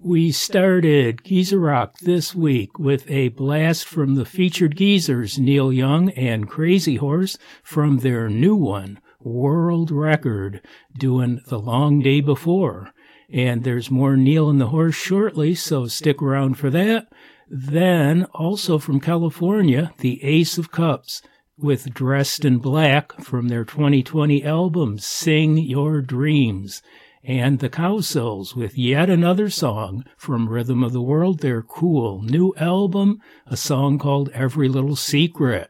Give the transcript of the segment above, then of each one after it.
We started Geezer Rock this week with a blast from the featured Geezers, Neil Young and Crazy Horse, from their new one, World Record, doing The Long Day Before. And there's more Neil and the Horse shortly, so stick around for that. Then, also from California, the Ace of Cups, with Dressed in Black from their 2020 album, Sing Your Dreams. And the Cowsills with yet another song from Rhythm of the World, their cool new album, a song called Every Little Secret.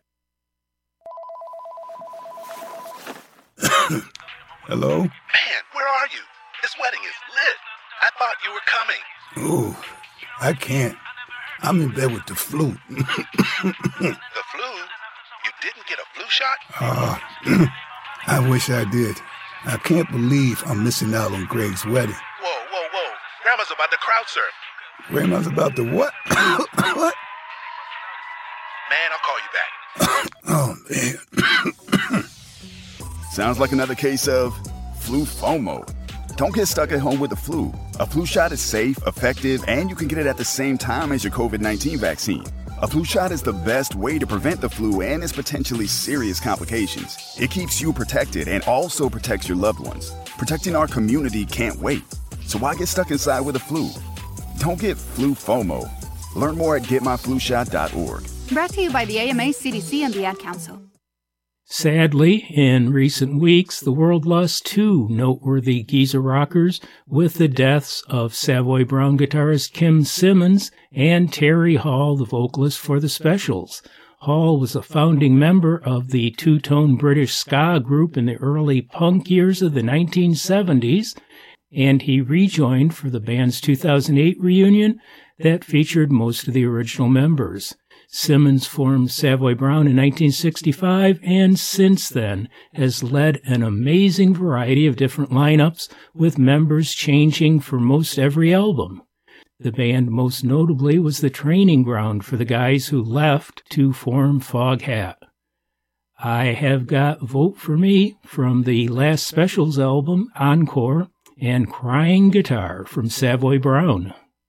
Hello? Man, where are you? This wedding is lit. I thought you were coming. Ooh, I can't. I'm in bed with the flu. The flu? You didn't get a flu shot? I wish I did. I can't believe I'm missing out on Greg's wedding. Whoa. Grandma's about to crowd surf. Grandma's about to what? What? Man, I'll call you back. Oh, man. Sounds like another case of flu FOMO. Don't get stuck at home with the flu. A flu shot is safe, effective, and you can get it at the same time as your COVID-19 vaccine. A flu shot is the best way to prevent the flu and its potentially serious complications. It keeps you protected and also protects your loved ones. Protecting our community can't wait. So why get stuck inside with the flu? Don't get flu FOMO. Learn more at getmyflushot.org. Brought to you by the AMA, CDC, and the Ad Council. Sadly, in recent weeks, the world lost two noteworthy Geezer rockers with the deaths of Savoy Brown guitarist Kim Simmons and Terry Hall, the vocalist for the Specials. Hall was a founding member of the two-tone British ska group in the early punk years of the 1970s, and he rejoined for the band's 2008 reunion that featured most of the original members. Simmons formed Savoy Brown in 1965 and since then has led an amazing variety of different lineups with members changing for most every album. The band most notably was the training ground for the guys who left to form Foghat. I have got Vote For Me from the last Specials album, Encore, and Crying Guitar from Savoy Brown.